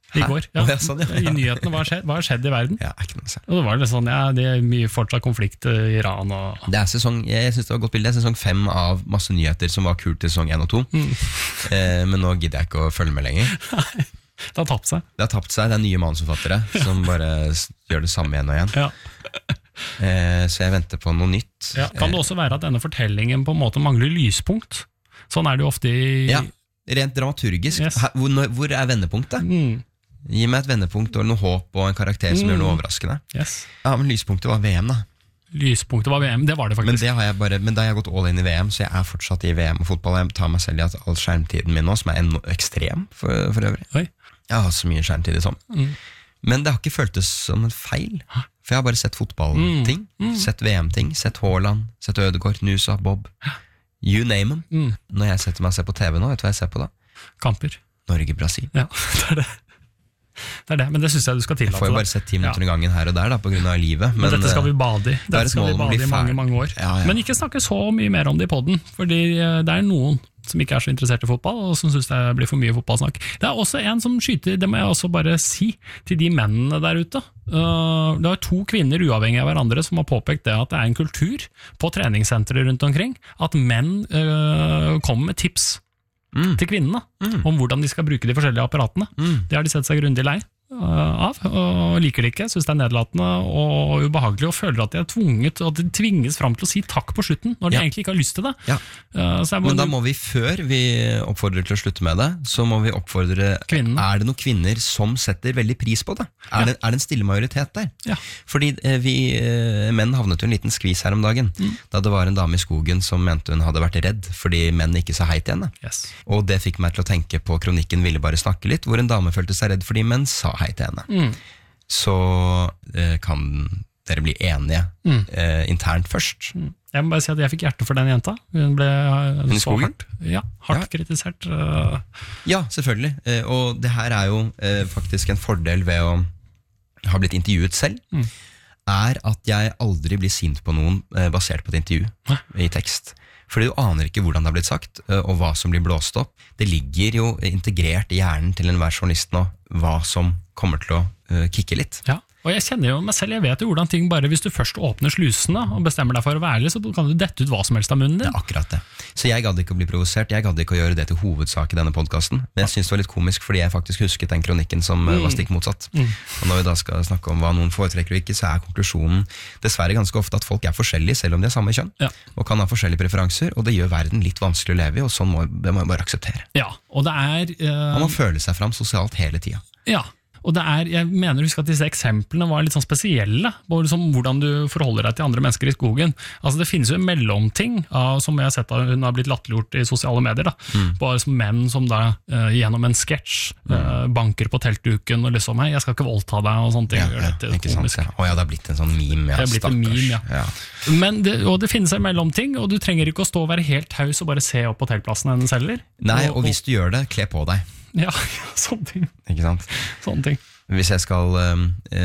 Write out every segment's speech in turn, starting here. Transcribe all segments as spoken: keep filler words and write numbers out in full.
I går, ja. Oh, ja, sånn, ja. I nyhetene, hva har skjedd, hva har skjedd i verden? Ja, ikke noe Og det var det sånn, ja, det er mye fortsatt konflikt i Iran og... Det er sesong, jeg synes det var et godt bilde, det er sesong fem av masse nyheter som var kult til sesong én og to. Mm. Eh, men nå gidder jeg ikke å følge med lenger. Nei, det har tapt seg. Det har tapt seg, det er nye manusforfattere som bare gjør det samme igjen og igjen. Ja. Eh, så jeg venter på noe nytt. Ja, kan det også være at denne fortellingen på en måte mangler lyspunkt? Sånn er det jo ofte i... Ja, rent dramaturgisk. Yes. Her, hvor, hvor er vendepunktet? Mm. Gi meg et vendepunkt og noe håp og en karakter som mm. gjør noe overraskende. Yes. Ja, men lyspunktet var V M da. Lyspunktet var V M, det var det faktisk. Men, det har jeg bare, men da har jeg gått all in i V M, så jeg er fortsatt i V M og fotball. Jeg tar meg selv i at all skjermtiden min nå, som er eno, ekstrem for, for øvrig. Oi. Jeg har så mye skjermtid i sånn. Mm. Men det har ikke føltes som en feil. For jeg har bare sett fotballting, mm. mm. sett V M-ting, sett Haaland, sett Ødegaard, Nusa, Bob. You name them. Mm. Når jeg setter meg og ser på T V nå, vet du hva jeg ser på da? Kamper. Norge-Brasil. Ja, det er det. Det er det, men det synes jeg du skal tillate. Jeg får jo bare sett ti minutter ja. gangen her og der da, på grunn av livet. Men, men dette skal vi bade i. Dette skal vi bade i mange, mange år. Ja, ja. Men ikke snakke så mye mer om det i podden, fordi det er noen som ikke er så interessert i fotball, og som synes det blir for mye fotballsnakk. Det er også en som skyter, det må jeg også bare si, til de mennene der ute. Det er to kvinner uavhengig av hverandre som har påpekt det at det er en kultur på treningssentre rundt omkring, at menn kommer med tips mm. til kvinnene mm. om hvordan de skal bruke de forskjellige apparatene. Mm. Det har de sett seg grundig lei av, og liker det ikke, synes det er nedlatende og ubehagelig, og føler at de er tvunget, og at de tvinges frem til å si takk på slutten, når de ja. egentlig ikke har lyst til det. Ja. Så Men da må vi, før vi oppfordrer til å slutte med det, så må vi oppfordre, kvinnene. Er det noen kvinner som setter veldig pris på det? Er, ja. det, er det en stille majoritet der? Ja. Fordi vi menn havnet jo en liten skvis her om dagen, mm. da det var en dame i skogen som mente hun hadde vært redd, fordi menn ikke sa hei til henne. Yes. Og det fikk meg til å tenke på kronikken Ville bare snakke litt, hvor en dame følte seg redd fordi menn sa hei til henne. Mm. Så eh, kan dere bli enige mm. eh, internt først. Mm. Jeg må bare si at jeg fikk hjerte for den jenta. Hun ble Hun så hardt, ja, hardt ja. kritisert. Uh. Ja, selvfølgelig. Eh, og det her er jo eh, faktisk en fordel ved å ha blitt intervjuet selv, mm. er at jeg aldri blir sint på noen eh, basert på et intervju Hæ? I tekst. Fordi du aner ikke hvordan det har blitt sagt, og hva som blir blåst opp. Det ligger jo integrert i hjernen til enhver journalist nå, hva som kommer til å uh, kikke litt. Ja, og jeg kjenner jo meg selv, jeg vet jo hvordan ting bare, hvis du først åpner slusene og bestemmer deg for å være ærlig, så kan du dette ut hva som helst av munnen din. Det er akkurat det. Så jeg gadd ikke å bli provosert, jeg gadd ikke å gjøre det til hovedsak i denne podcasten, men jeg synes det var litt komisk fordi jeg faktisk husket den kronikken som mm. var stikk motsatt. Mm. Og når vi da skal snakke om hva noen foretrekker og ikke, så er konklusjonen dessverre ganske ofte at folk er forskjellige selv om de er samme kjønn, ja. og kan ha forskjellige preferanser, og det gjør verden litt vanskelig å leve i, og sånn må, det må jeg bare akseptere. Ja, og det er... Uh... Man må føle seg fram sosialt hele tiden. Ja, og det er, jeg mener husk at disse eksemplene var litt sånn spesielle, både som hvordan du forholder deg til andre mennesker i skogen. Altså det finnes jo en mellomting, uh, som jeg har sett at hun har blitt latterliggjort i sosiale medier, da. Mm. Bare som menn som da uh, gjennom en sketsj uh, banker på teltduken og liksom, hei, jeg skal ikke voldta deg og sånne ting. Ja, ja, det ikke sant, ja. Å ja, det har blitt en sånn meme, ja, det har blitt en meme, ja. ja. Men det, og det finnes en mellomting, og du trenger ikke å stå og være helt taus og bare se opp på teltplassen hennes heller. Nei, og, og hvis du gjør det, kle på deg. Ja, sånne ting. Ikke sant? Sånne ting. Hvis jeg skal uh,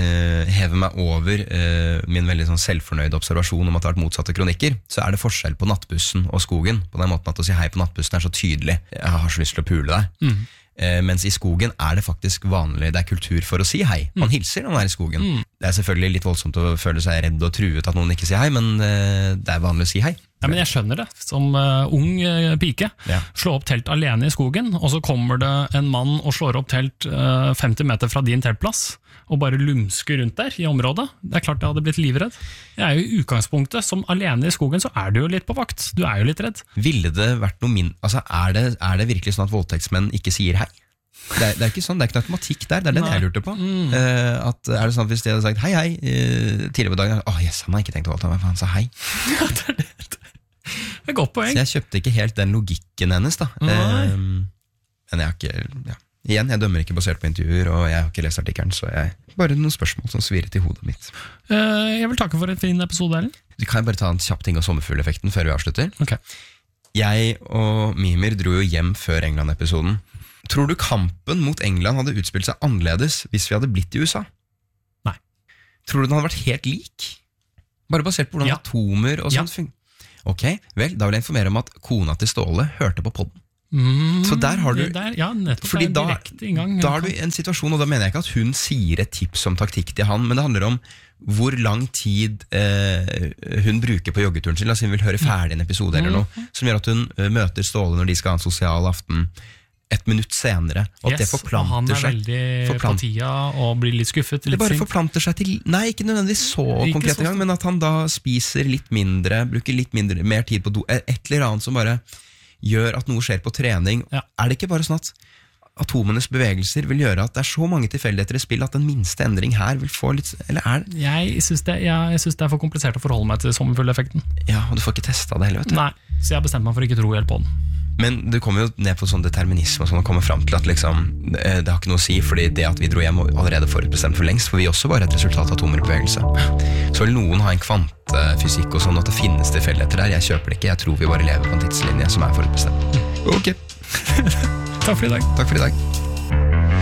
heve meg over uh, min veldig sånn selvfornøyde observasjon om at det har vært motsatte kronikker, så er det forskjell på nattbussen og skogen. På den måten at å si hei på nattbussen er så tydelig. Jeg har så lyst til å pule deg. Mm. Uh, mens i skogen er det faktisk vanlig, det er kultur for å si hei. Man mm. hilser når man er i skogen. Mm. Det er selvfølgelig litt voldsomt å føle seg redd og truet at noen ikke sier hei, men uh, det er vanlig å si hei. Ja, men jeg skjønner det, som uh, ung uh, pike, ja. Slå opp telt alene i skogen, og så kommer det en mann og slår opp telt uh, femti meter fra din teltplass, og bare lumsker rundt der i området. Det er klart jeg hadde blitt livredd. Jeg er jo i utgangspunktet, som alene i skogen, så er du jo litt på vakt. Du er jo litt redd. Ville det vært noe min... Altså, er det, er det virkelig sånn at voldtektsmenn ikke sier hei? Det er, det er ikke sånn, det er ikke noe automatikk der, det er det jeg lurte på. Mm. Uh, at, er det sånn at hvis de hadde sagt hei, hei, uh, tidligere på dagen, åh, oh, yes, han har ikke tenkt å voldta meg, for han sa hei. Ja, det er det. Det er godt poeng. Så jeg kjøpte ikke helt den logikken hennes da. Um, men jeg har ikke, ja. Igjen, jeg dømmer ikke basert på intervjuer, og jeg har ikke lest artikkelen, så jeg bare noen spørsmål som svirret i hodet mitt. Uh, jeg vil takke for en fin episode, Erlend. Du kan bare ta en kjapp ting om sommerfugleffekten før vi avslutter. Ok. Jeg og Mimir dro jo hjem før England-episoden. Tror du kampen mot England hadde utspilt seg annerledes hvis vi hadde blitt i U S A? Nei. Tror du den hadde vært helt lik? Bare basert på hvordan ja. atomer og sånt ja. fungerer. Ok, vel, da vil jeg informere om at kona til Ståle hørte på podden. Mm, Så der har du der, Ja, nettopp, fordi det er en direkte inngang. Da har du en situasjon, og da mener jeg ikke at hun sier et tips om taktikk til han, men det handler om hvor lang tid eh, hun bruker på joggeturen sin. La oss si hun vil høre ferdig en episode eller noe, som gjør at hun uh, møter Ståle når de skal ha en sosial aften et minutt senere, og at yes, det forplanter han er seg veldig forplant- på tida og blir litt skuffet. Litt Det bare sint. forplanter seg til Nei, ikke nødvendigvis så Ikke konkret så engang, men at han da spiser litt mindre, bruker litt mindre, mer tid på do, et eller annet som bare gjør at noe skjer på trening. Ja. Er det ikke bare sånn at atomenes bevegelser vil gjøre at det er så mange tilfeldigheter i spill at den minste endring her vil få litt Eller er det? Jeg syns det, jeg synes det er for komplisert å forholde meg til sommerfugleffekten. Ja, og du får ikke testa det heller, vet du. Nei, så jeg har bestemt meg for å ikke tro helt på den. Men det kommer jo ned på sånn determinisme og sånn, og kommer frem til at liksom, det det har ikke noe å si, fordi det at vi dro hjem var allerede forutbestemt for lengst, for vi også var et resultat av atomer i bevegelse. Så vil noen ha en kvantefysikk og sånn, at det finnes tilfeldigheter der. Jeg kjøper det ikke, jeg tror vi bare lever på en tidslinje som er forutbestemt. Ok. Takk for i dag. Takk for i dag.